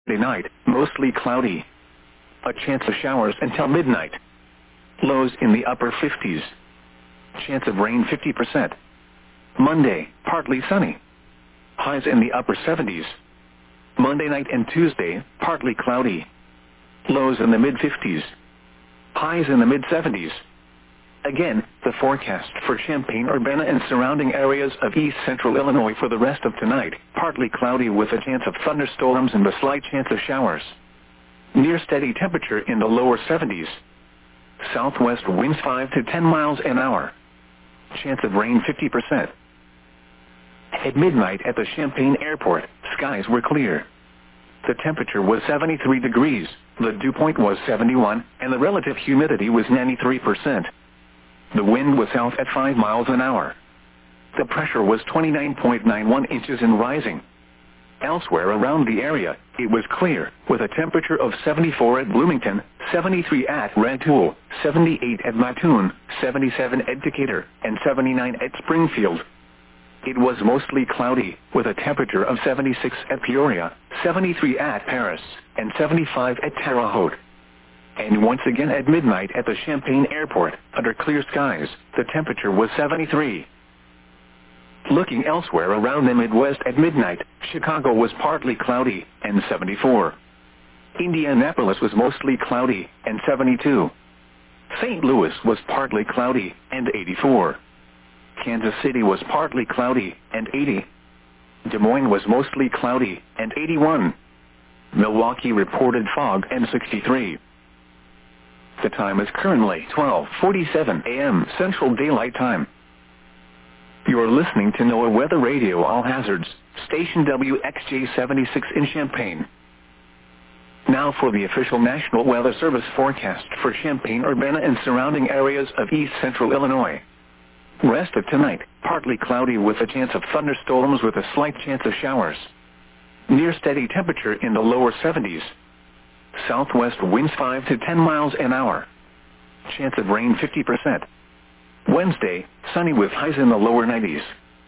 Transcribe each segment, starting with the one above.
Saturday night, mostly cloudy. A chance of showers until midnight. Lows in the upper 50s. Chance of rain 50%. Monday, partly sunny. Highs in the upper 70s. Monday night and Tuesday, partly cloudy. Lows in the mid-50s. Highs in the mid-70s. Again, the forecast for Champaign-Urbana and surrounding areas of east central Illinois for the rest of tonight, partly cloudy with a chance of thunderstorms and a slight chance of showers. Near steady temperature in the lower 70s. Southwest winds 5 to 10 miles an hour. Chance of rain 50%. At midnight at the Champaign Airport, skies were clear. The temperature was 73 degrees, the dew point was 71, and the relative humidity was 93%. The wind was south at 5 miles an hour. The pressure was 29.91 inches and rising. Elsewhere around the area, it was clear, with a temperature of 74 at Bloomington, 73 at Rantoul, 78 at Mattoon, 77 at Decatur, and 79 at Springfield. It was mostly cloudy, with a temperature of 76 at Peoria, 73 at Paris, and 75 at Terre Haute. And once again at midnight at the Champaign Airport, under clear skies, the temperature was 73. Looking elsewhere around the Midwest at midnight, Chicago was partly cloudy, and 74. Indianapolis was mostly cloudy, and 72. St. Louis was partly cloudy, and 84. Kansas City was partly cloudy, and 80. Des Moines was mostly cloudy, and 81. Milwaukee reported fog, and 63. The time is currently 12:47 a.m. Central Daylight Time. You're listening to NOAA Weather Radio All Hazards, station WXJ-76 in Champaign. Now for the official National Weather Service forecast for Champaign-Urbana and surrounding areas of east central Illinois. Rest of tonight, partly cloudy with a chance of thunderstorms with a slight chance of showers. Near steady temperature in the lower 70s. Southwest winds 5 to 10 miles an hour. Chance of rain 50%. Wednesday, sunny with highs in the lower 90s.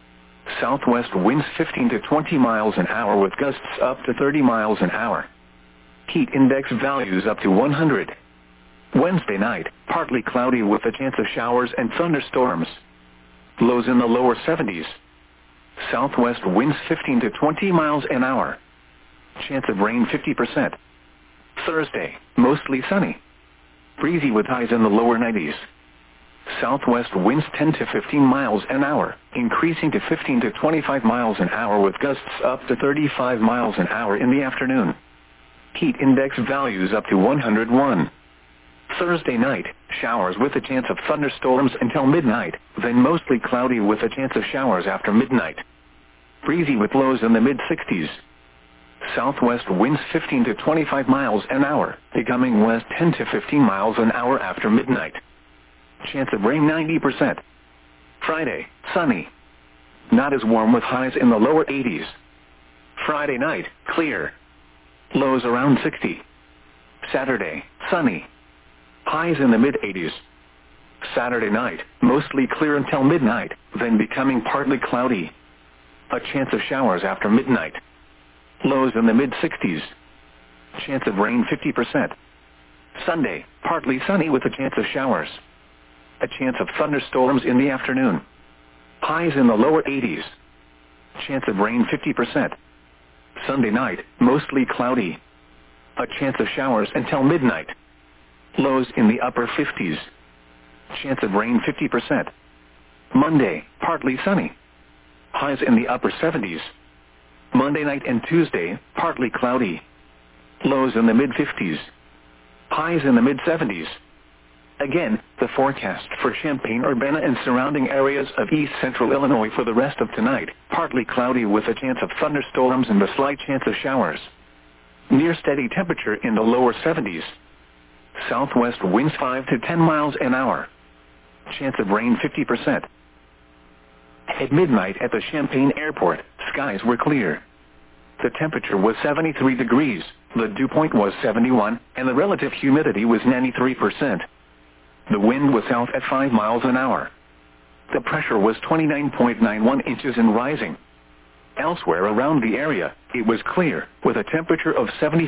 Southwest winds 15 to 20 miles an hour with gusts up to 30 miles an hour. Heat index values up to 100. Wednesday night, partly cloudy with a chance of showers and thunderstorms. Lows in the lower 70s. Southwest winds 15 to 20 miles an hour. Chance of rain 50%. Thursday, mostly sunny. Breezy with highs in the lower 90s. Southwest winds 10 to 15 miles an hour, increasing to 15 to 25 miles an hour with gusts up to 35 miles an hour in the afternoon. Heat index values up to 101. Thursday night, showers with a chance of thunderstorms until midnight, then mostly cloudy with a chance of showers after midnight. Breezy with lows in the mid-60s. Southwest winds 15 to 25 miles an hour, becoming west 10 to 15 miles an hour after midnight. Chance of rain 90%. Friday, sunny. Not as warm with highs in the lower 80s. Friday night, clear. Lows around 60. Saturday, sunny. Highs in the mid-80s. Saturday night, mostly clear until midnight, then becoming partly cloudy. A chance of showers after midnight. Lows in the mid-60s. Chance of rain 50%. Sunday, partly sunny with a chance of showers. A chance of thunderstorms in the afternoon. Highs in the lower 80s. Chance of rain 50%. Sunday night, mostly cloudy. A chance of showers until midnight. Lows in the upper 50s. Chance of rain 50%. Monday, partly sunny. Highs in the upper 70s. Monday night and Tuesday, partly cloudy. Lows in the mid-50s. Highs in the mid-70s. Again, the forecast for Champaign-Urbana and surrounding areas of east central Illinois for the rest of tonight, partly cloudy with a chance of thunderstorms and a slight chance of showers. Near steady temperature in the lower 70s. Southwest winds 5 to 10 miles an hour. Chance of rain 50%. At midnight at the Champaign Airport, skies were clear. The temperature was 73 degrees, the dew point was 71, and the relative humidity was 93%. The wind was south at 5 miles an hour. The pressure was 29.91 inches and rising. Elsewhere around the area, it was clear, with a temperature of 74